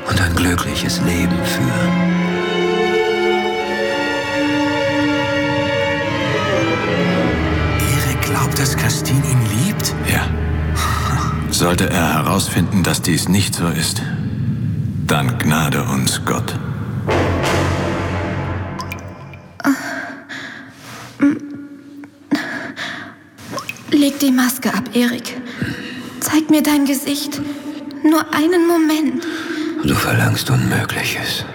und ein glückliches Leben führen. Erik glaubt, dass Christine ihn liebt? Ja. Sollte er herausfinden, dass dies nicht so ist, dann gnade uns Gott. Leg die Maske ab, Erik. Zeig mir dein Gesicht. Nur einen Moment. Du verlangst Unmögliches.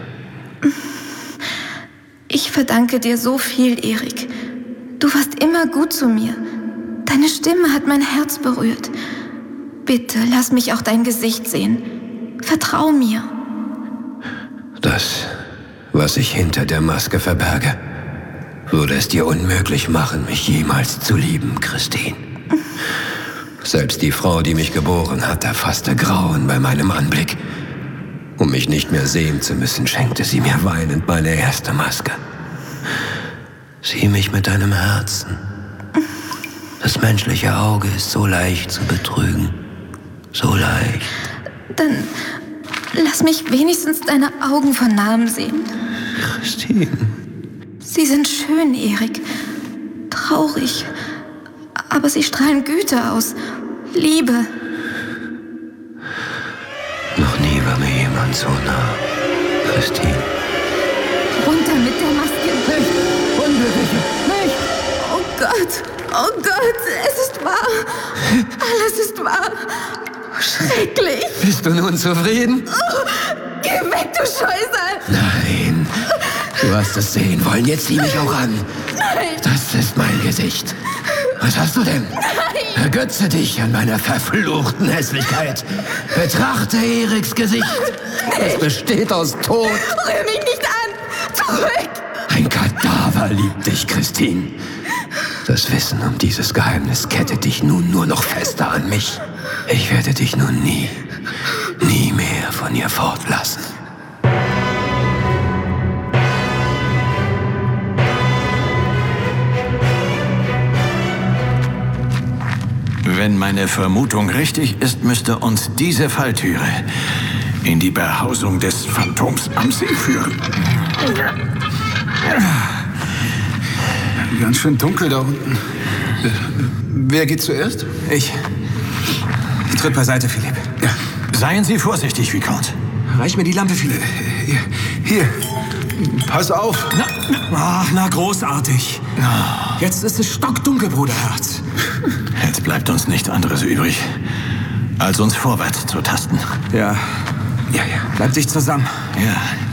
Ich verdanke dir so viel, Erik. Du warst immer gut zu mir. Deine Stimme hat mein Herz berührt. Bitte, lass mich auch dein Gesicht sehen. Vertrau mir. Das, was ich hinter der Maske verberge, würde es dir unmöglich machen, mich jemals zu lieben, Christine. Selbst die Frau, die mich geboren hat, erfasste Grauen bei meinem Anblick. Um mich nicht mehr sehen zu müssen, schenkte sie mir weinend meine erste Maske. Sieh mich mit deinem Herzen. Das menschliche Auge ist so leicht zu betrügen. So leicht. Dann lass mich wenigstens deine Augen von nahem sehen. Christine. Sie sind schön, Erik. Traurig. Aber sie strahlen Güte aus. Liebe. Noch nie war mir jemand so nah. Christine. Runter mit der Maske. Nicht! Unglückliche! Nicht! Oh Gott. Oh Gott. Es ist wahr. Alles ist wahr. Schrecklich. Bist du nun zufrieden? Oh, geh weg, du Scheusal. Nein. Du hast es sehen wollen. Jetzt sieh mich auch an. Nein. Das ist mein Gesicht. Was hast du denn? Nein. Ergötze dich an meiner verfluchten Hässlichkeit. Betrachte Eriks Gesicht. Es besteht aus Tod. Rühr mich nicht an. Zurück. Ein Kadaver liebt dich, Christine. Das Wissen um dieses Geheimnis kettet dich nun nur noch fester an mich. Ich werde dich nun nie mehr von ihr fortlassen. Wenn meine Vermutung richtig ist, müsste uns diese Falltüre in die Behausung des Phantoms am See führen. Ganz schön dunkel da unten. Wer geht zuerst? Ich. Tritt beiseite, Philipp. Ja. Seien Sie vorsichtig, Vicomte. Reich mir die Lampe, Philipp. Hier. Pass auf. Na, großartig. Jetzt ist es stockdunkel, Bruderherz. Jetzt bleibt uns nichts anderes übrig, als uns vorwärts zu tasten. Ja. Bleibt sich zusammen. Ja.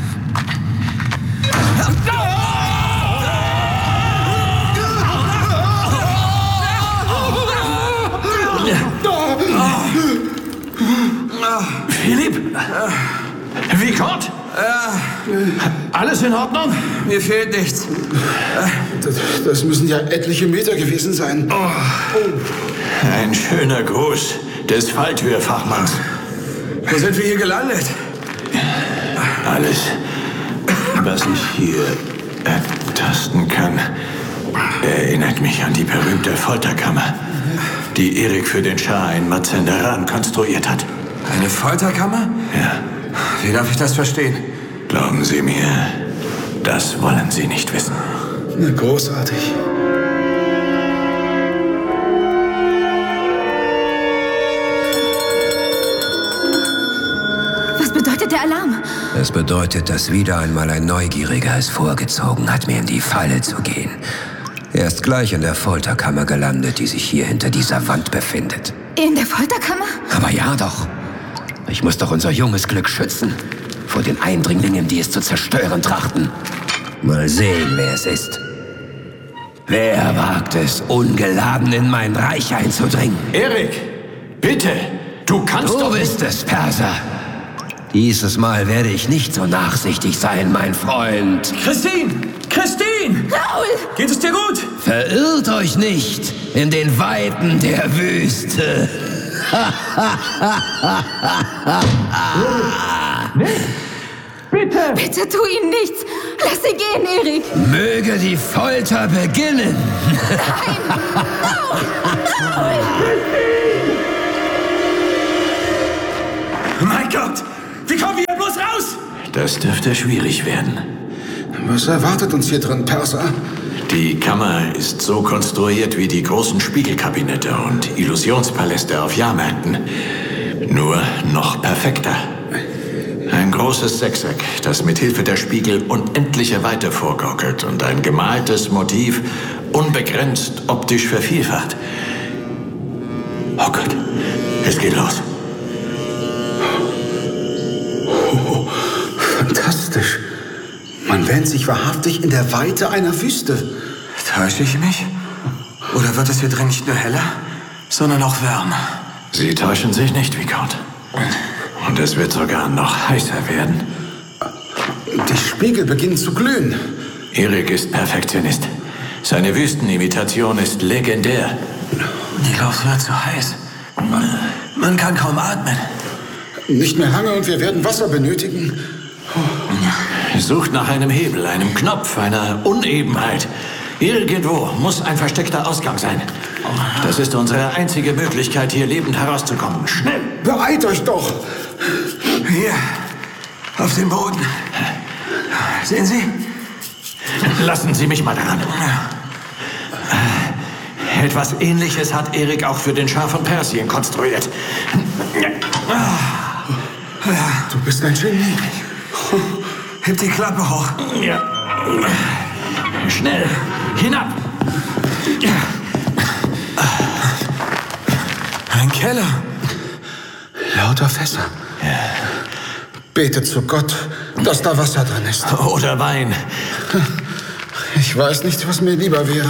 Philipp? Vicomte? Alles in Ordnung? Mir fehlt nichts. Das müssen ja etliche Meter gewesen sein. Ein schöner Gruß des Falltürfachmanns. Wo sind wir hier gelandet? Alles, was ich hier ertasten kann, erinnert mich an die berühmte Folterkammer, die Erik für den Schah in Mazenderan konstruiert hat. Eine Folterkammer? Ja. Wie darf ich das verstehen? Glauben Sie mir, das wollen Sie nicht wissen. Na, großartig. Was bedeutet der Alarm? Es bedeutet, dass wieder einmal ein Neugieriger es vorgezogen hat, mir in die Falle zu gehen. Er ist gleich in der Folterkammer gelandet, die sich hier hinter dieser Wand befindet. In der Folterkammer? Aber ja doch. Ich muss doch unser junges Glück schützen. Vor den Eindringlingen, die es zu zerstören trachten. Mal sehen, wer es ist. Wer wagt es, ungeladen in mein Reich einzudringen? Erik, bitte, du kannst Du doch... bist es, Perser. Dieses Mal werde ich nicht so nachsichtig sein, mein Freund. Christine! Christine! Raoul! Geht es dir gut? Verirrt euch nicht in den Weiten der Wüste. Bitte! Bitte tu ihnen nichts. Lass sie gehen, Erik. Möge die Folter beginnen. Nein! Raoul! Raoul! Mein Gott! Wie kommen wir bloß Raus, raus! Das dürfte schwierig werden. Was erwartet uns hier drin, Perser? Die Kammer ist so konstruiert wie die großen Spiegelkabinette und Illusionspaläste auf Jahrmärkten. Nur noch perfekter. Ein großes Sechseck, das mit Hilfe der Spiegel unendliche Weite vorgaukelt und ein gemaltes Motiv unbegrenzt optisch vervielfacht. Oh Gott, es geht los. Oh, fantastisch. Man wähnt sich wahrhaftig in der Weite einer Wüste. Täusche ich mich? Oder wird es hier drin nicht nur heller, sondern auch wärmer? Sie täuschen sich nicht, Viscount. Und es wird sogar noch heißer werden. Die Spiegel beginnen zu glühen. Erik ist Perfektionist. Seine Wüstenimitation ist legendär. Die Luft wird zu heiß. Man kann kaum atmen. Nicht mehr lange und wir werden Wasser benötigen. Sucht nach einem Hebel, einem Knopf, einer Unebenheit. Irgendwo muss ein versteckter Ausgang sein. Das ist unsere einzige Möglichkeit, hier lebend herauszukommen. Schnell! Beeilt euch doch! Hier, auf dem Boden. Sehen Sie? Lassen Sie mich mal daran. Etwas Ähnliches hat Erik auch für den Schah von Persien konstruiert. Du bist ein Genie. Heb die Klappe hoch. Ja. Schnell, hinab! Ein Keller. Lauter Fässer. Betet zu Gott, dass da Wasser drin ist. Oder Wein. Ich weiß nicht, was mir lieber wäre.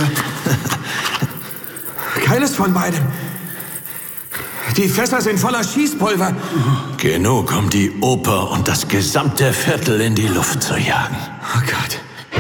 Keines von beidem. Die Fässer sind voller Schießpulver. Genug, um die Oper und das gesamte Viertel in die Luft zu jagen. Oh Gott.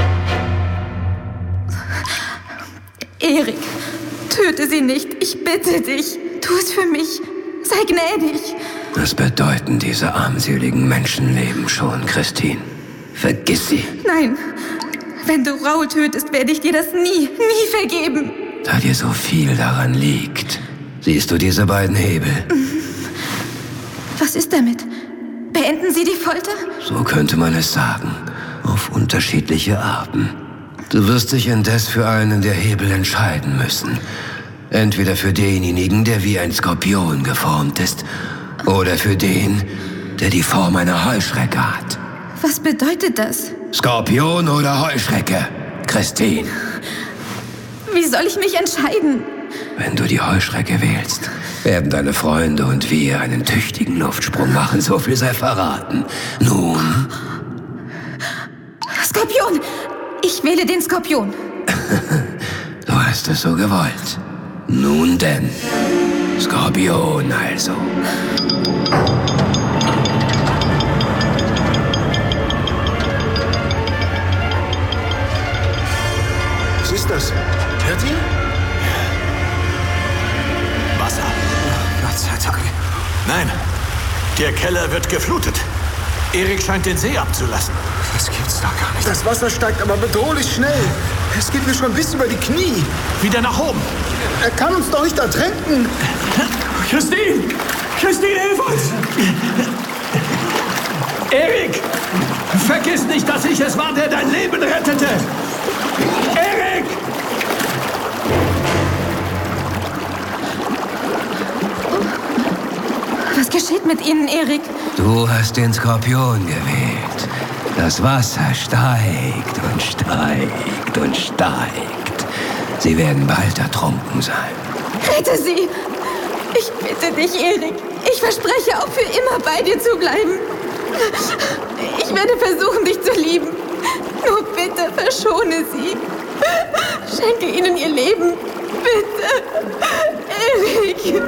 Erik, töte sie nicht. Ich bitte dich. Tu es für mich. Sei gnädig. Was bedeuten diese armseligen Menschenleben schon, Christine? Vergiss sie. Nein. Wenn du Raoul tötest, werde ich dir das nie vergeben. Da dir so viel daran liegt. Siehst du diese beiden Hebel? Was ist damit? Beenden Sie die Folter? So könnte man es sagen. Auf unterschiedliche Arten. Du wirst dich indes für einen der Hebel entscheiden müssen. Entweder für denjenigen, der wie ein Skorpion geformt ist, oder für den, der die Form einer Heuschrecke hat. Was bedeutet das? Skorpion oder Heuschrecke, Christine? Wie soll ich mich entscheiden? Wenn du die Heuschrecke wählst, werden deine Freunde und wir einen tüchtigen Luftsprung machen, so viel sei verraten. Nun? Skorpion! Ich wähle den Skorpion. Du hast es so gewollt. Nun denn, Skorpion also. Was ist das? Hört ihr? Wasser. Gott sei Dank. Nein, der Keller wird geflutet. Erik scheint den See abzulassen. Das gibt's doch gar nicht. Das Wasser steigt aber bedrohlich schnell. Es geht mir schon bis über die Knie. Wieder nach oben. Er kann uns doch nicht ertränken. Christine! Christine, hilf uns! Erik! Vergiss nicht, dass ich es war, der dein Leben rettete! Erik! Was geschieht mit Ihnen, Erik? Du hast den Skorpion gewählt. Das Wasser steigt und steigt und steigt. Sie werden bald ertrunken sein. Rette sie! Ich bitte dich, Erik. Ich verspreche auch für immer bei dir zu bleiben. Ich werde versuchen, dich zu lieben. Nur bitte verschone sie. Schenke ihnen ihr Leben. Bitte. Erik.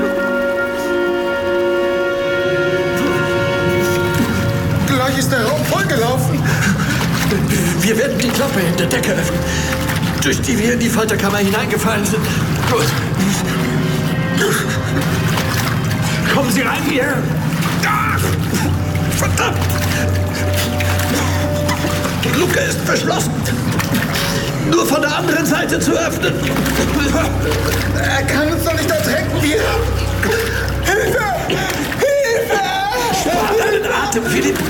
Gleich ist der Raum vollgelaufen. Wir werden die Klappe in der Decke öffnen, durch die wir in die Folterkammer hineingefallen sind. Gut. Kommen Sie rein hier! Ah, verdammt! Die Luke ist verschlossen. Nur von der anderen Seite zu öffnen. Er kann uns doch nicht ertränken, wir. Hilfe! Hilfe! Spar deinen Atem, Philipp.